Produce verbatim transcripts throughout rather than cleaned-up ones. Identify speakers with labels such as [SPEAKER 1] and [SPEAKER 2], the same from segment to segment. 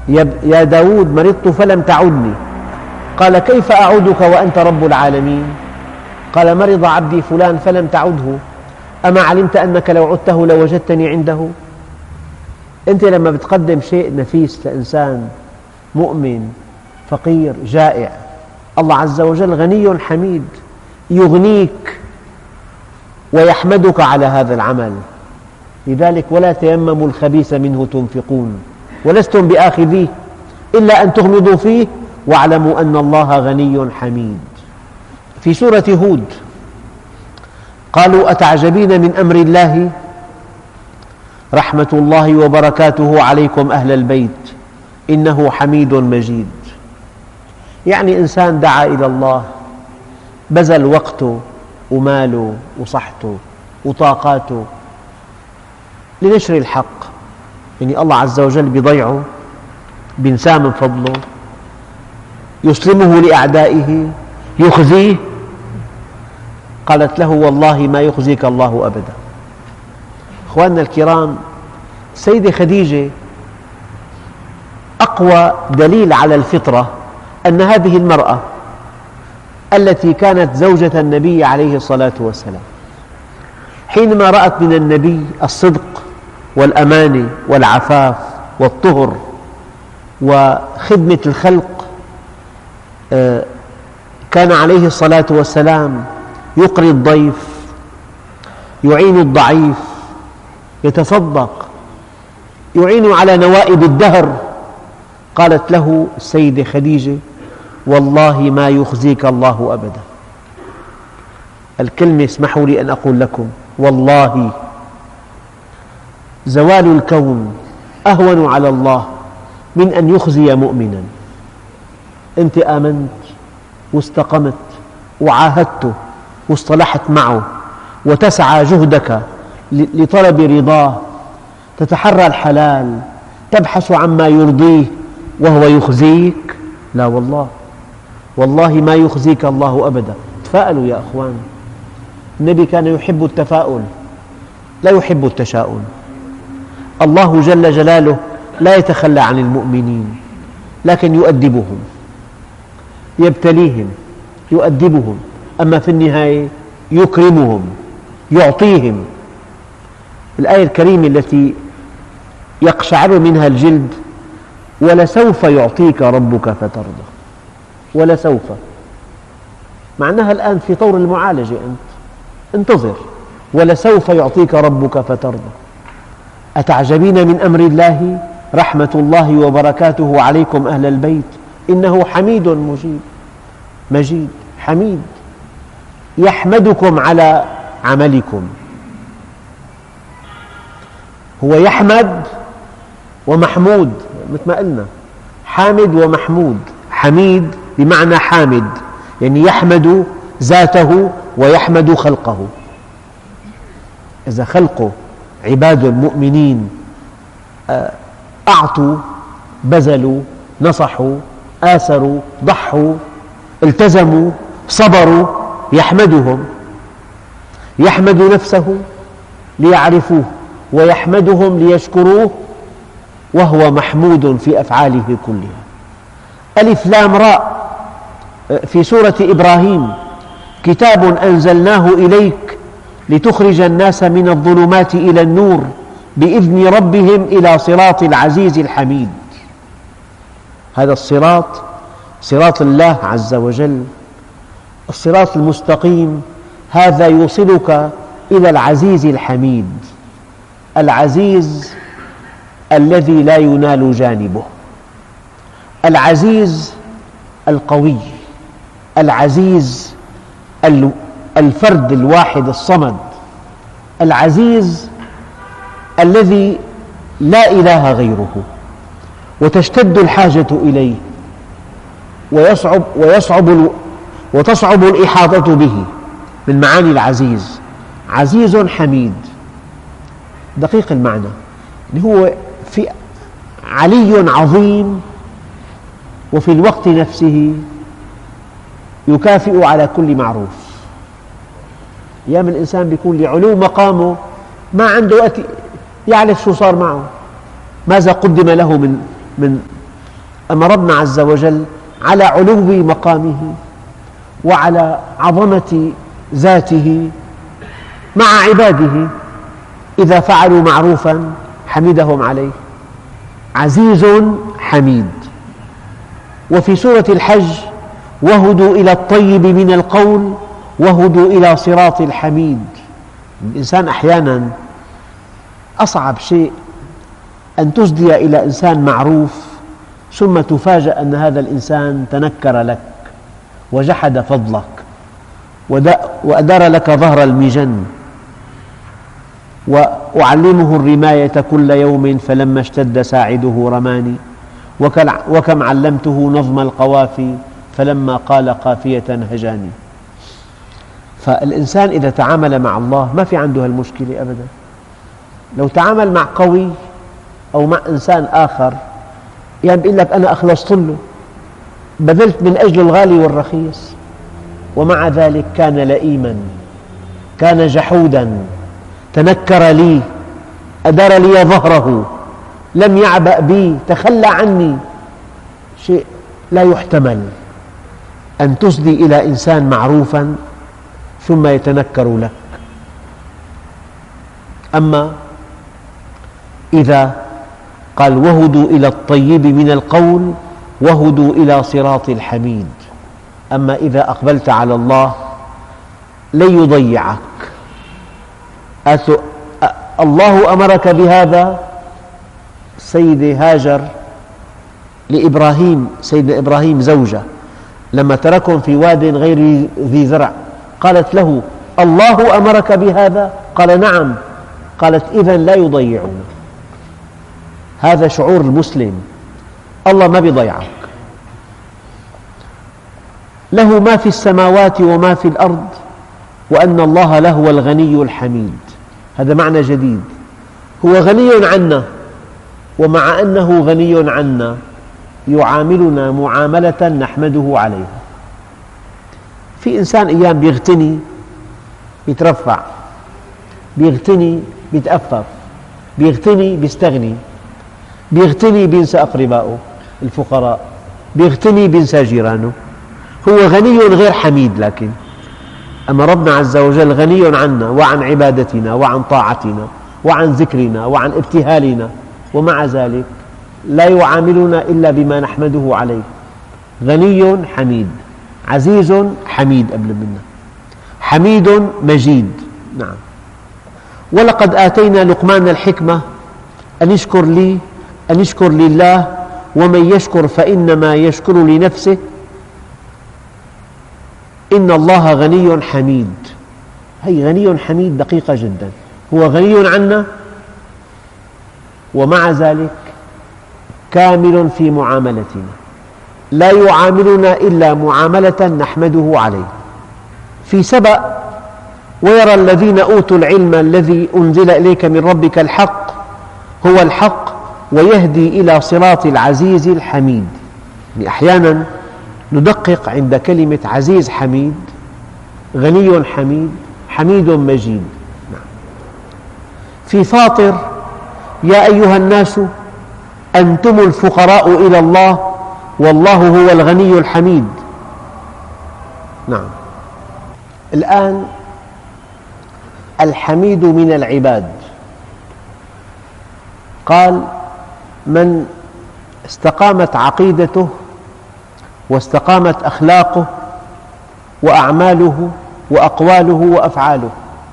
[SPEAKER 1] يا داود مرضت فلم تعدني. قال كيف أعودك وأنت رب العالمين؟ قال مرض عبدي فلان فلم تعده، أما علمت أنك لو عدته لوجدتني عنده؟ أنت لما بتقدم شيء نفيس لإنسان مؤمن فقير جائع، الله عز وجل غني حميد يغنيك ويحمدك على هذا العمل. لذلك ولا تيمموا الخبيث منه تنفقون ولستم بآخذيه إلا أن تغمضوا فيه واعلموا أن الله غني حميد. في سورة هود قالوا أتعجبين من أمر الله رحمة الله وبركاته عليكم أهل البيت إنه حميد مجيد. يعني إنسان دعا إلى الله، بذل وقته وماله وصحته وطاقاته لنشر الحق، يعني الله عز وجل بيضيعه، بينساه من فضله، يسلمه لأعدائه، يخزيه. قالت له والله ما يخزيك الله أبدا. أخواننا الكرام، السيدة خديجة أقوى دليل على الفطرة أن هذه المرأة التي كانت زوجة النبي عليه الصلاة والسلام حينما رأت من النبي الصدق والأمانة والعفاف والطهر وخدمة الخلق، كان عليه الصلاة والسلام يقري الضيف، يعين الضعيف، يتصدق، يعين على نوائب الدهر. قالت له السيدة خديجة والله ما يخزيك الله أبدا. الكلمة اسمحوا لي أن أقول لكم والله زوال الكون أهون على الله من أن يخزي مؤمنا. أنت آمنت واستقمت وعاهدته واصطلحت معه وتسعى جهدك لطلب رضاه، تتحرى الحلال، تبحث عما يرضيه وهو يخزيك؟ لا والله، والله ما يخزيك الله أبدا. تفاءلوا يا أخوان. النبي كان يحب التفاؤل لا يحب التشاؤم. الله جل جلاله لا يتخلى عن المؤمنين، لكن يؤدبهم، يبتليهم، يؤدبهم، أما في النهاية يكرمهم، يعطيهم. الآية الكريمة التي يقشعر منها الجلد ولسوف يعطيك ربك فترضى، ولسوف معناها الآن في طور المعالجة، أنت انتظر، ولسوف يعطيك ربك فترضى. أتعجبين من أمر الله رحمة الله وبركاته عليكم أهل البيت إنه حميد مجيد. مجيد حميد يحمدكم على عملكم. هو يحمد ومحمود مثل ما قلنا، حامد ومحمود. حميد بمعنى حامد، يعني يحمد ذاته ويحمد خلقه. إذا خلقه عباد مؤمنين أعطوا، بذلوا، نصحوا، آثروا، ضحوا، التزموا، صبروا، يحمدهم. يحمد نفسه ليعرفوه ويحمدهم ليشكروه، وهو محمود في أفعاله كلها. ألف لام راء في سورة إبراهيم كتاب أنزلناه إليك لتخرج الناس من الظلمات إلى النور بإذن ربهم إلى صراط العزيز الحميد. هذا الصراط صراط الله عز وجل، الصراط المستقيم، هذا يوصلك إلى العزيز الحميد. العزيز الذي لا ينال جانبه، العزيز القوي، العزيز الفرد الواحد الصمد، العزيز الذي لا إله غيره وتشتد الحاجة إليه ويصعب ويصعب وتصعب الإحاطة به. من معاني العزيز عزيز حميد، دقيق المعنى، اللي هو في علي عظيم وفي الوقت نفسه يكافئ على كل معروف. أيام الإنسان بيكون لعلو مقامه ما عنده وقت يعرف شو صار معه، ماذا قدم له من من أما ربنا عز وجل على علو مقامه وعلى عظمة ذاته مع عباده إذا فعلوا معروفا حمدهم عليه، عزيز حميد. وفي سورة الحج: وهدوا إلى الطيب من القول وهدوا إلى صراط الحميد. الإنسان أحيانا أصعب شيء أن تسدي إلى إنسان معروف ثم تفاجأ أن هذا الإنسان تنكر لك وجحد فضلك وأدار لك ظهر المجن. وأعلمه الرماية كل يوم فلما اشتد ساعده رماني، وكم علمته نظم القوافي فلما قال قافية هجاني. فالإنسان إذا تعامل مع الله ما في عنده هالمشكلة أبدا. لو تعامل مع قوي أو مع إنسان آخر يعني بيقول لك أنا أخلصت له، بذلت من أجل الغالي والرخيص، ومع ذلك كان لئيما، كان جحودا، تنكر لي، أدار لي ظهره، لم يعبأ بي، تخلى عني. شيء لا يحتمل أن تسدي إلى إنسان معروفا ثم يتنكر لك. أما إذا قال: وهدوا إلى الطيب من القول وهدوا إلى صراط الحميد. أما إذا أقبلت على الله لن يضيعك. الله أمرك بهذا. سيدة هاجر لإبراهيم، سيدنا إبراهيم زوجة، لما تركهم في واد غير ذي زرع قالت له: الله أمرك بهذا؟ قال: نعم. قالت: إذن لا يضيعنا. هذا شعور المسلم، الله ما بيضيعك، له ما في السماوات وما في الأرض، وأن الله لهو الغني الحميد. هذا معنى جديد، هو غني عنا، ومع أنه غني عنا يعاملنا معاملة نحمده عليها. في إنسان أيام بيغتني بيترفع، بيغتني بيتأفف، بيغتني بيستغني، بيغتني بينسى أقربائه الفقراء، بيغتني بينسى جيرانه. هو غني غير حميد. لكن أما ربنا عز وجل غني عنا وعن عبادتنا وعن طاعتنا وعن ذكرنا وعن ابتهالنا، ومع ذلك لا يعاملنا إلا بما نحمده عليه. غني حميد، عزيز حميد قبل منا، حميد مجيد. نعم. ولقد آتينا لقمان الحكمة أن يشكر لي أن يشكر لله، ومن يشكر فإنما يشكر لنفسه، إن الله غني حميد. هي غني حميد دقيقة جدا. هو غني عنا ومع ذلك كامل في معاملتنا، لا يعاملنا إلا معاملة نحمده عليه. في سبأ: ويرى الذين أوتوا العلم الذي أنزل إليك من ربك الحق هو الحق ويهدي إلى صراط العزيز الحميد. يعني أحيانا ندقق عند كلمة عزيز حميد، غني حميد، حميد مجيد. في فاطر: يا أيها الناس أنتم الفقراء إلى الله والله هو الغني الحميد. نعم. الآن الحميد من العباد. قال: من استقامت عقيدته واستقامت أخلاقه وأعماله وأقواله وأفعاله.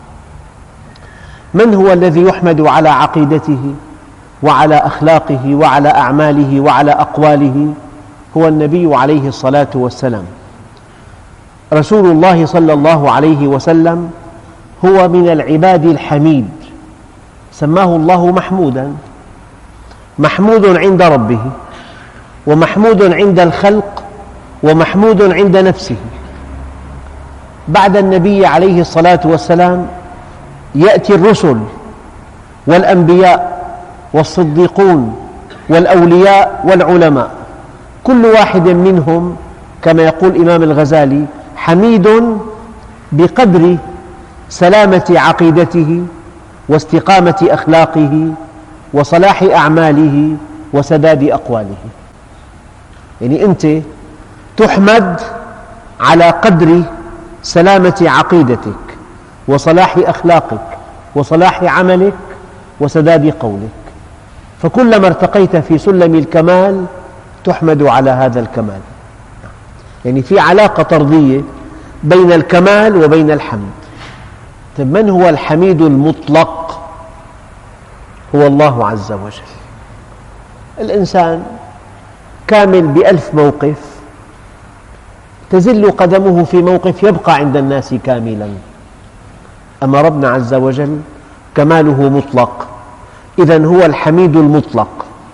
[SPEAKER 1] من هو الذي يحمد على عقيدته وعلى أخلاقه وعلى أعماله وعلى أقواله؟ هو النبي عليه الصلاة والسلام. رسول الله صلى الله عليه وسلم هو من العباد الحميد، سماه الله محمودا، محمود عند ربه، ومحمود عند الخلق، ومحمود عند نفسه. بعد النبي عليه الصلاة والسلام يأتي الرسل والأنبياء والصديقون والأولياء والعلماء، كل واحد منهم كما يقول الإمام الغزالي حميد بقدر سلامة عقيدته واستقامة أخلاقه وصلاح أعماله وسداد أقواله. يعني أنت تحمد على قدر سلامة عقيدتك وصلاح أخلاقك وصلاح عملك وسداد قولك، فكلما ارتقيت في سلم الكمال تحمد على هذا الكمال. يعني في علاقة طردية بين الكمال وبين الحمد. طيب من هو الحميد المطلق؟ هو الله عز وجل. الإنسان كامل بألف موقف، تزل قدمه في موقف يبقى عند الناس كاملا، أما ربنا عز وجل كماله مطلق، إذن هو الحميد المطلق.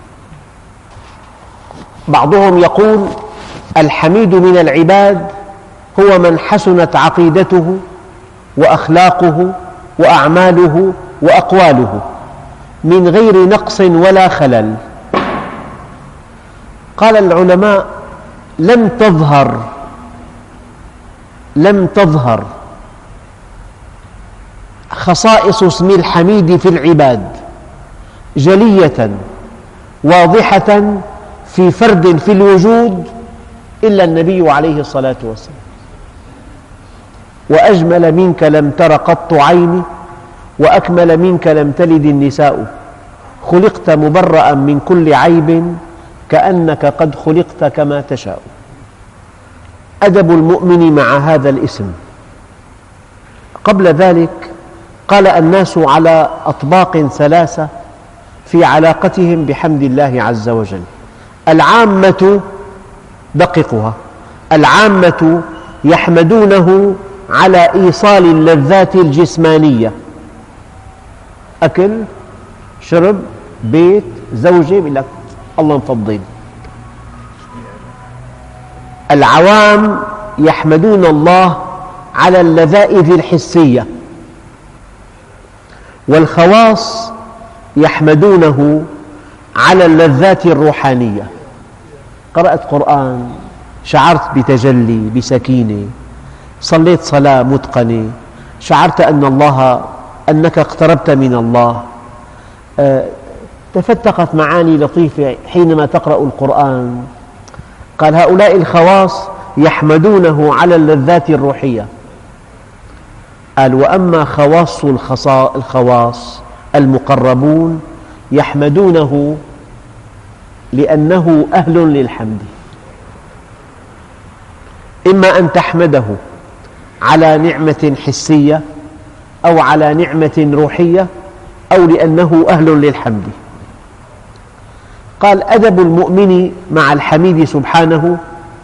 [SPEAKER 1] بعضهم يقول الحميد من العباد هو من حسنت عقيدته وأخلاقه وأعماله وأقواله من غير نقص ولا خلل. قال العلماء لم تظهر لم تظهر خصائص اسم الحميد في العباد جلية واضحة في فرد في الوجود إلا النبي عليه الصلاة والسلام. وأجمل منك لم تر قط عيني وأكمل منك لم تلد النساء، خلقت مبرأ من كل عيب كأنك قد خلقت كما تشاء. أدب المؤمن مع هذا الاسم. قبل ذلك قال الناس على أطباق ثلاثة في علاقتهم بحمد الله عز وجل. العامة دققها، العامة يحمدونه على إيصال اللذات الجسمانية، أكل شرب بيت زوجة، يقول لك الله مفضل. العوام يحمدون الله على اللذائذ الحسية، والخواص يحمدونه على اللذات الروحانية. قرأت قرآن، شعرت بتجلي بسكينة، صليت صلاة متقنة، شعرت أن الله أنك اقتربت من الله، تفتقت معاني لطيفة حينما تقرأ القرآن. قال هؤلاء الخواص يحمدونه على اللذات الروحية. قال وأما خواص الخواص المقربون يحمدونه لأنه أهل للحمد. إما أن تحمده على نعمة حسية أو على نعمة روحية أو لأنه أهل للحمد. قال أدب المؤمن مع الحميد سبحانه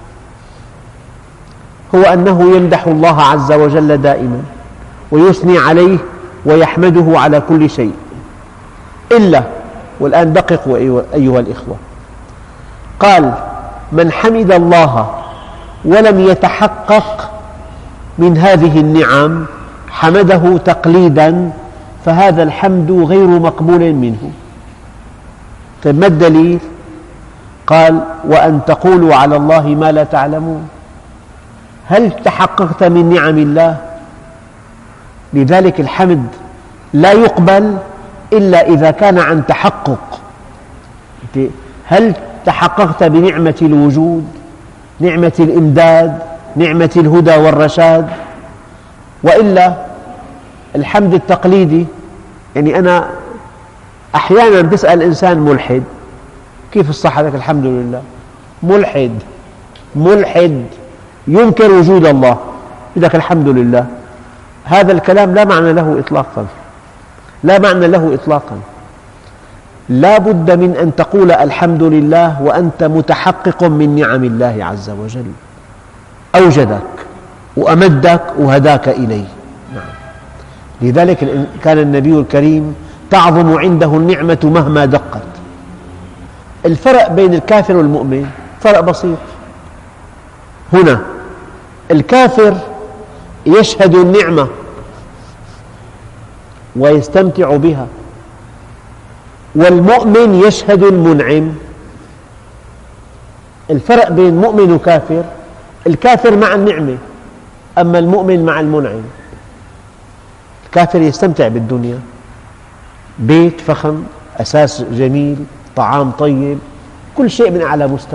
[SPEAKER 1] هو أنه يمدح الله عز وجل دائما ويثني عليه ويحمده على كل شيء، إلا، والآن دققوا أيها الإخوة، قال من حمد الله ولم يتحقق من هذه النعم حمده تقليدا، فهذا الحمد غير مقبول منه. طيب ما الدليل؟ قال وأن تقولوا على الله ما لا تعلمون. هل تحققت من نعم الله؟ لذلك الحمد لا يقبل إلا إذا كان عن تحقق. هل تحققت بنعمة الوجود، نعمة الإمداد، نعمة الهدى والرشاد؟ وإلا الحمد التقليدي، يعني أنا أحيانا تسأل إنسان ملحد كيف الصحة؟ لك الحمد لله. ملحد ملحد ينكر وجود الله، لك الحمد لله. هذا الكلام لا معنى له إطلاقا، لا معنى له إطلاقا. لا بد من أن تقول الحمد لله وأنت متحقق من نعم الله عز وجل، أوجدك وأمدك وهداك إليه. لذلك كان النبي الكريم تعظم عنده النعمة مهما دقت. الفرق بين الكافر والمؤمن فرق بسيط. هنا الكافر يشهد النعمة ويستمتع بها، والمؤمن يشهد المنعم. الفرق بين مؤمن وكافر، الكافر مع النعمة أما المؤمن مع المنعم. الكافر يستمتع بالدنيا، بيت فخم، أساس جميل، طعام طيب، كل شيء من أعلى مستوى.